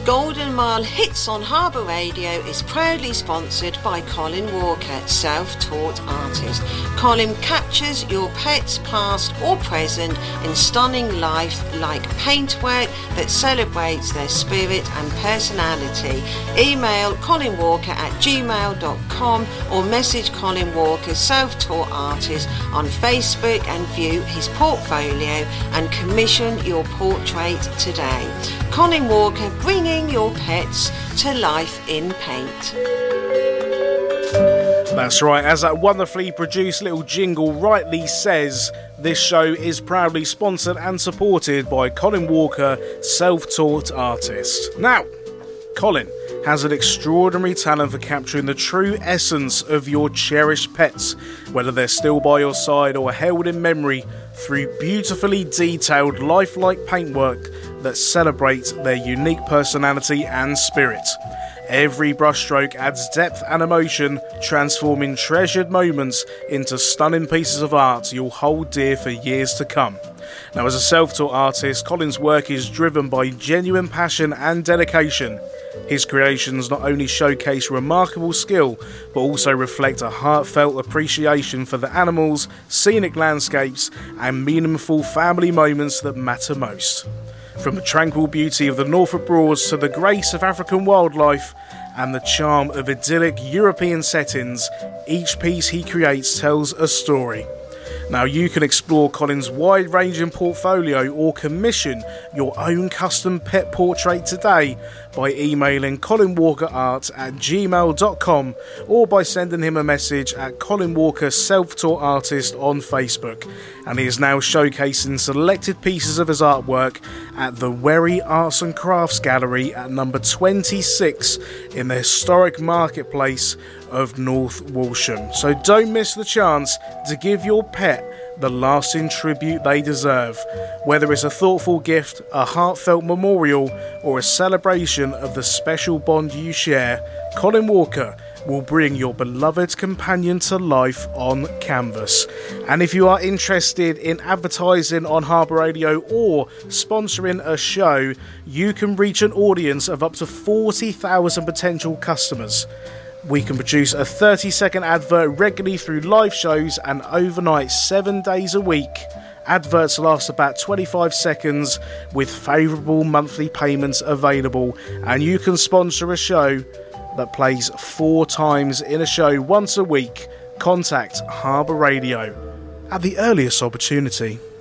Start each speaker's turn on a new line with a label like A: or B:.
A: Golden Mile Hits on Harbour Radio is proudly sponsored by Colin Walker, self-taught artist. Colin captures your pet's past or present in stunning life like paintwork that celebrates their spirit and personality. Email colinwalker@gmail.com or message Colin Walker, self-taught artist, on Facebook and view his portfolio and commission your portrait today. Colin Walker, bringing your pets to life in paint.
B: That's right, as that wonderfully produced little jingle rightly says, this show is proudly sponsored and supported by Colin Walker, self-taught artist. Now, Colin has an extraordinary talent for capturing the true essence of your cherished pets, whether they're still by your side or held in memory, through beautifully detailed lifelike paintwork that celebrates their unique personality and spirit. Every brushstroke adds depth and emotion, transforming treasured moments into stunning pieces of art you'll hold dear for years to come. Now, as a self-taught artist, Colin's work is driven by genuine passion and dedication. His creations not only showcase remarkable skill, but also reflect a heartfelt appreciation for the animals, scenic landscapes, and meaningful family moments that matter most. From the tranquil beauty of the Norfolk Broads to the grace of African wildlife and the charm of idyllic European settings, each piece he creates tells a story. Now, you can explore Colin's wide-ranging portfolio or commission your own custom pet portrait today by emailing colinwalkerart@gmail.com or by sending him a message at Colin Walker Self-Taught Artist on Facebook. And he is now showcasing selected pieces of his artwork at the Wherry Arts and Crafts Gallery at number 26 in the historic marketplace of North Walsham. So don't miss the chance to give your pet the lasting tribute they deserve. Whether it's a thoughtful gift, a heartfelt memorial, or a celebration of the special bond you share, Colin Walker will bring your beloved companion to life on canvas. And if you are interested in advertising on Harbour Radio or sponsoring a show, you can reach an audience of up to 40,000 potential customers. We can produce a 30-second advert regularly through live shows and overnight 7 days a week. Adverts last about 25 seconds with favourable monthly payments available, and you can sponsor a show that plays 4 times in a show once a week. Contact Harbour Radio at the earliest opportunity.